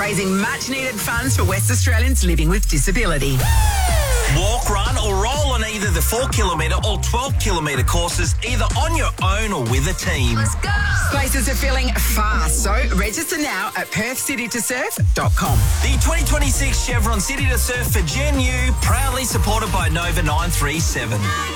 raising much-needed funds for West Australians living with disability. Walk, run or roll on either the 4 kilometre or 12 kilometre courses, either on your own or with a team. Let's go! Places are filling fast, so register now at perthcitytosurf.com. The 2026 Chevron City to Surf for Gen U, proudly supported by Nova 937.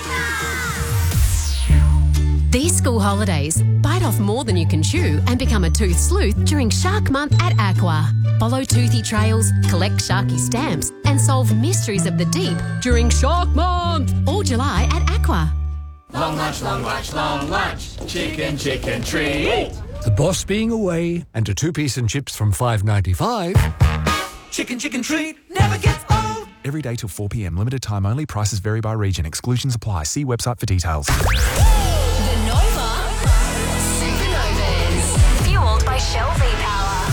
These school holidays, bite off more than you can chew and become a tooth sleuth during Shark Month at Aqua. Follow toothy trails, collect Sharky stamps and solve mysteries of the deep during Shark Month. All July at Aqua. Long lunch, long lunch, long lunch. Chicken, chicken treat. The boss being away and a 2-piece and chips from $5.95. Chicken, chicken treat never gets old. Every day till 4 p.m. Limited time only. Prices vary by region. Exclusions apply. See website for details. The Nova Supernovas. Fueled by Shell V-Power.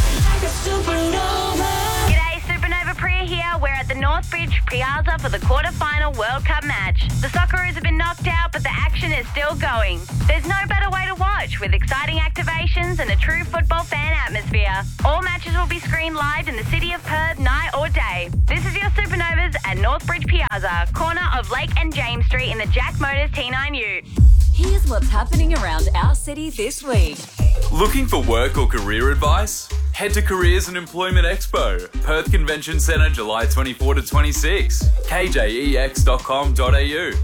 G'day, Supernova Priya here. We're at the Northbridge Piazza for the quarter-final World Cup match. The Socceroos have been knocked out, but the action is still going. There's no better way to watch, with exciting activations and a true football fan atmosphere. All matches will be screened live in the city of Perth, night or day. This is your Supernovas at Northbridge Piazza, corner of Lake and James Street in the Jack Motors T9 Ute. Here's what's happening around our city this week. Looking for work or career advice? Head to Careers and Employment Expo, Perth Convention Centre, July 24 to 26. kjex.com.au.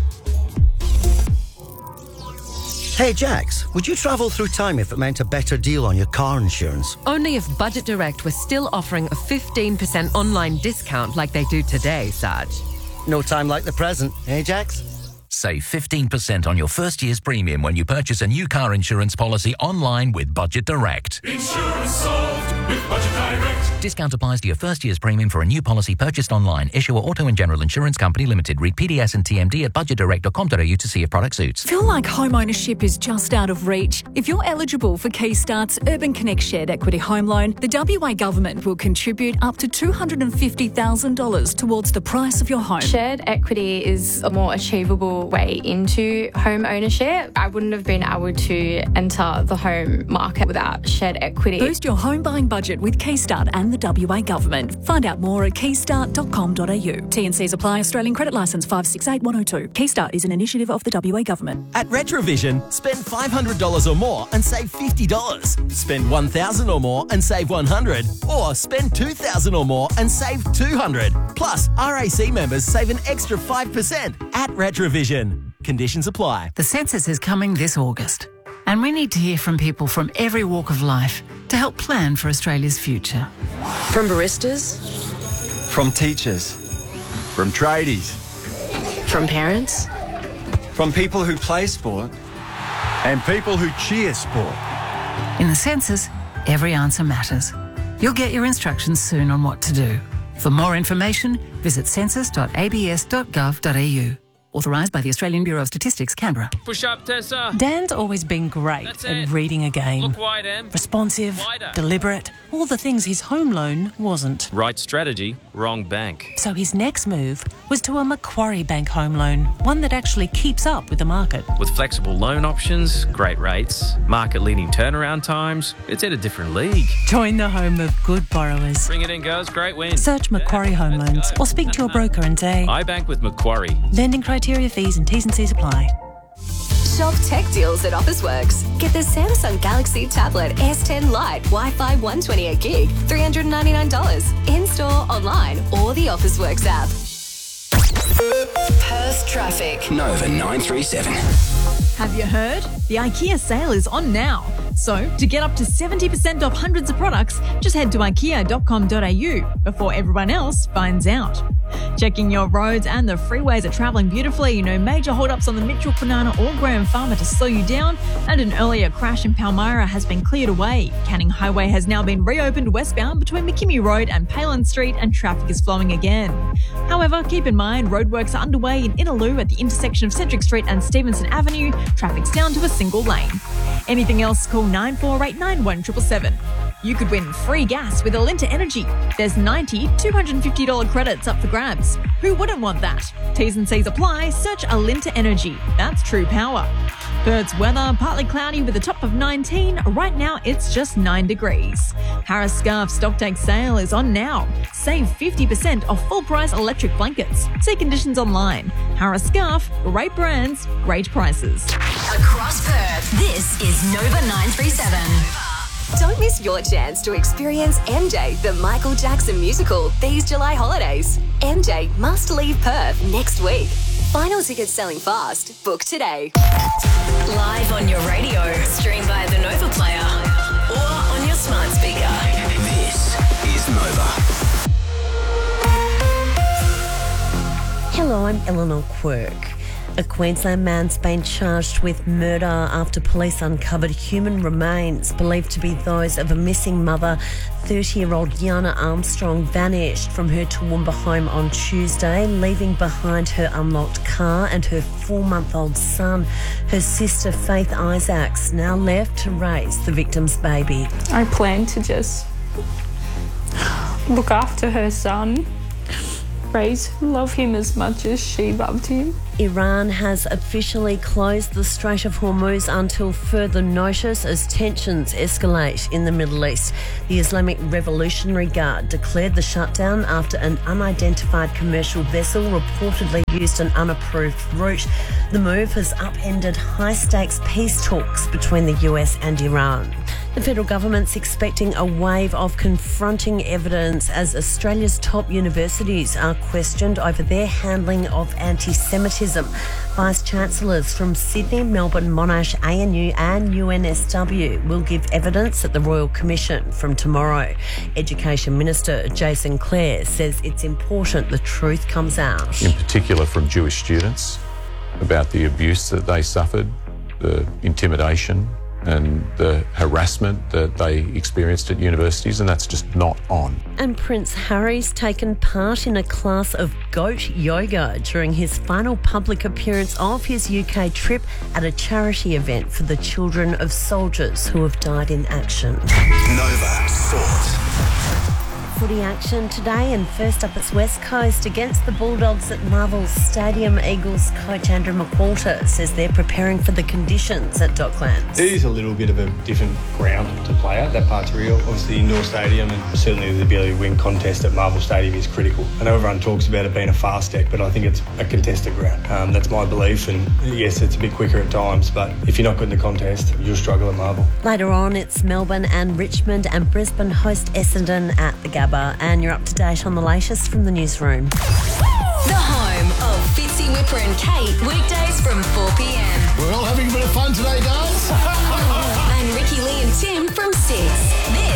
Hey Jax, would you travel through time if it meant a better deal on your car insurance? Only if Budget Direct was still offering a 15% online discount like they do today, Sarge. No time like the present, eh Jax? Save 15% on your first year's premium when you purchase a new car insurance policy online with Budget Direct. Insurance solved with Budget Direct. Discount applies to your first year's premium for a new policy purchased online. Issuer Auto and General Insurance Company Limited. Read PDS and TMD at budgetdirect.com.au to see if product suits. Feel like home ownership is just out of reach? If you're eligible for Keystart's Urban Connect Shared Equity Home Loan, the WA Government will contribute up to $250,000 towards the price of your home. Shared equity is a more achievable way into home ownership. I wouldn't have been able to enter the home market without shared equity. Boost your home buying budget with Keystart and the WA Government. Find out more at keystart.com.au. T&Cs apply. Australian Credit Licence 568102. Keystart is an initiative of the WA Government. At Retrovision, spend $500 or more and save $50. Spend $1,000 or more and save $100. Or spend $2,000 or more and save $200. Plus, RAC members save an extra 5% at Retrovision. Conditions apply. The census is coming this August, and we need to hear from people from every walk of life to help plan for Australia's future. From baristas, from teachers, from tradies, from parents, from people who play sport, and people who cheer sport. In the census, every answer matters. You'll get your instructions soon on what to do. For more information, visit census.abs.gov.au. Authorised by the Australian Bureau of Statistics, Canberra. Push up, Tessa. Dan's always been great at reading a game. Look wide, Em. Responsive, Wider. deliberate, all the things his home loan wasn't. Right strategy, wrong bank. So his next move was to a Macquarie Bank home loan, one that actually keeps up with the market. With flexible loan options, great rates, market-leading turnaround times, it's at a different league. Join the home of good borrowers. Bring it in, girls. Great win. Search Macquarie Home Loans or speak to your broker and say, I bank with Macquarie. Lending criteria, fees and T's and C's apply. Shop tech deals at Officeworks. Get the Samsung Galaxy Tablet S10 Lite Wi-Fi 128 gig, $399. In-store, online, or the Officeworks app. Perth traffic. Nova 937. Have you heard? The IKEA sale is on now. So, to get up to 70% off hundreds of products, just head to ikea.com.au before everyone else finds out. Checking your roads and the freeways are travelling beautifully. No major hold-ups on the Mitchell, Kwinana or Graham Farmer to slow you down. And an earlier crash in Palmyra has been cleared away. Canning Highway has now been reopened westbound between McKimmie Road and Palin Street and traffic is flowing again. However, keep in mind roadworks are underway in Innaloo at the intersection of Cedric Street and Stevenson Avenue. Traffic's down to a single lane. Anything else, call 9489 1777. You could win free gas with Alinta Energy. There's $90 $250 credits up for grabs. Who wouldn't want that? T's and C's apply. Search Alinta Energy. That's true power. Perth's weather, partly cloudy with a top of 19. Right now, it's just 9 degrees. Harris Scarf Stocktake sale is on now. Save 50% off full-price electric blankets. See conditions online. Harris Scarf, great brands, great prices. Across Perth, this is Nova 937. Don't miss your chance to experience MJ, the Michael Jackson musical, these July holidays. MJ must leave Perth next week. Final tickets selling fast. Book today. Live on your radio. Stream via the Nova Player or on your smart speaker. This is Nova. Hello, I'm Eleanor Quirk. A Queensland man's been charged with murder after police uncovered human remains believed to be those of a missing mother. 30-year-old Yana Armstrong vanished from her Toowoomba home on Tuesday, leaving behind her unlocked car and her 4-month-old son. Her sister, Faith Isaacs, now left to raise the victim's baby. I plan to just look after her son, love him as much as she loved him. Iran has officially closed the Strait of Hormuz until further notice as tensions escalate in the Middle East. The Islamic Revolutionary Guard declared the shutdown after an unidentified commercial vessel reportedly used an unapproved route. The move has upended high-stakes peace talks between the US and Iran. The federal government's expecting a wave of confronting evidence as Australia's top universities are questioned over their handling of anti-Semitism. Vice-Chancellors from Sydney, Melbourne, Monash, ANU and UNSW will give evidence at the Royal Commission from tomorrow. Education Minister Jason Clare says it's important the truth comes out. In particular from Jewish students about the abuse that they suffered, the intimidation and the harassment that they experienced at universities, and that's just not on. And Prince Harry's taken part in a class of goat yoga during his final public appearance of his UK trip at a charity event for the children of soldiers who have died in action. Nova Sport. Footy action today, and first up it's West Coast against the Bulldogs at Marvel Stadium. Eagles coach Andrew McWalter says they're preparing for the conditions at Docklands. It is a little bit of a different ground to play at. That part's real. Obviously indoor stadium, and certainly the ability to win contest at Marvel Stadium is critical. I know everyone talks about it being a fast deck, but I think it's a contested ground. That's my belief, and yes, it's a bit quicker at times, but if you're not good in the contest, you'll struggle at Marvel. Later on it's Melbourne and Richmond, and Brisbane host Essendon at the Gabba. And you're up to date on the latest from the newsroom. The home of Fitzy, Whipper and Kate, weekdays from 4 p.m. We're all having a bit of fun today, guys. And Ricky, Lee and Tim from 6.